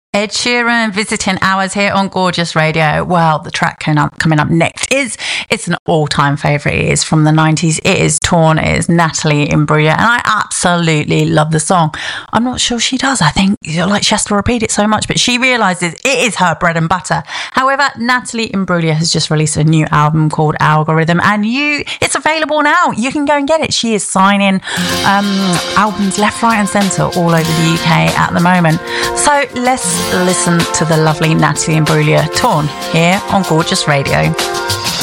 Ed Sheeran visiting hours here on Gorgeous Radio. Well, the track coming up next it's an all-time favourite. It is from the 90s. It is Torn. It is Natalie Imbruglia, and I absolutely love the song. I'm not sure she does. I think she has to repeat it so much, but she realises it is her bread and butter. However, Natalie Imbruglia has just released a new album called Algorithm, and it's available now. You can go and get it. She is signing albums left, right and centre all over the UK at the moment. So let's listen to the lovely Natalie Imbruglia, Torn, here on Gorgeous Radio.